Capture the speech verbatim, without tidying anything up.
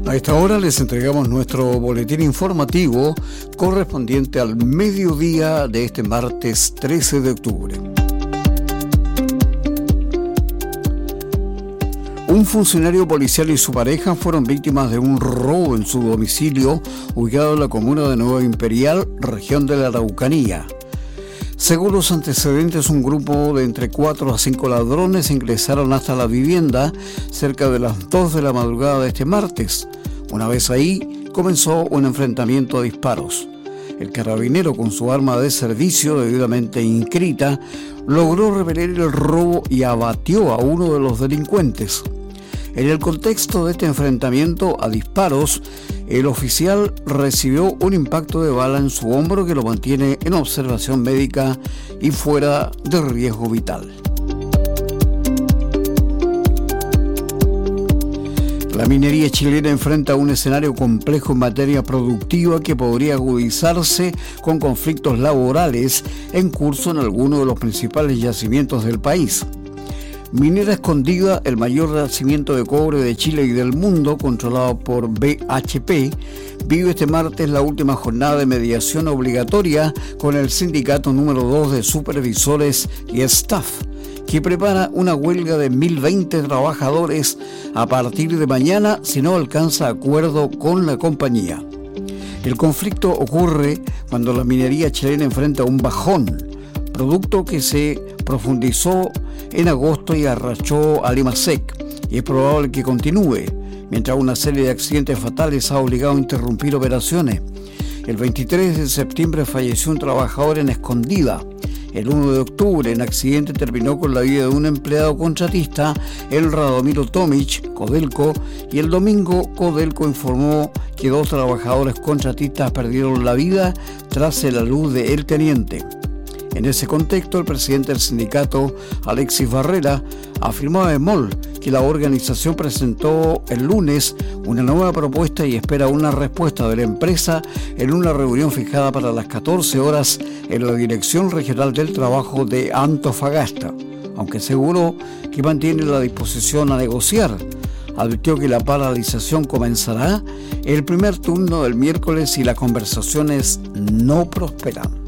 A esta hora les entregamos nuestro boletín informativo correspondiente al mediodía de este martes trece de octubre. Un funcionario policial y su pareja fueron víctimas de un robo en su domicilio ubicado en la comuna de Nueva Imperial, región de la Araucanía. Según los antecedentes, un grupo de entre cuatro a cinco ladrones ingresaron hasta la vivienda cerca de las dos de la madrugada de este martes. Una vez ahí, comenzó un enfrentamiento a disparos. El carabinero, con su arma de servicio debidamente inscrita, logró repeler el robo y abatió a uno de los delincuentes. En el contexto de este enfrentamiento a disparos, el oficial recibió un impacto de bala en su hombro que lo mantiene en observación médica y fuera de riesgo vital. La minería chilena enfrenta un escenario complejo en materia productiva que podría agudizarse con conflictos laborales en curso en algunos de los principales yacimientos del país. Minera Escondida, el mayor yacimiento de cobre de Chile y del mundo, controlado por B H P, vive este martes la última jornada de mediación obligatoria con el sindicato número dos de supervisores y staff, que prepara una huelga de mil veinte trabajadores a partir de mañana si no alcanza acuerdo con la compañía. El conflicto ocurre cuando la minería chilena enfrenta un bajón, producto que se profundizó en agosto y arrastró a Limasec, y es probable que continúe, mientras una serie de accidentes fatales ha obligado a interrumpir operaciones. El veintitrés de septiembre falleció un trabajador en Escondida. El uno de octubre, en accidente, terminó con la vida de un empleado contratista, el Radomiro Tomic, Codelco, y el domingo Codelco informó que dos trabajadores contratistas perdieron la vida tras el alud de El Teniente. En ese contexto, el presidente del sindicato, Alexis Barrera, afirmó a EMOL que la organización presentó el lunes una nueva propuesta y espera una respuesta de la empresa en una reunión fijada para las catorce horas en la Dirección Regional del Trabajo de Antofagasta, aunque aseguró que mantiene la disposición a negociar. Advirtió que la paralización comenzará el primer turno del miércoles si las conversaciones no prosperan.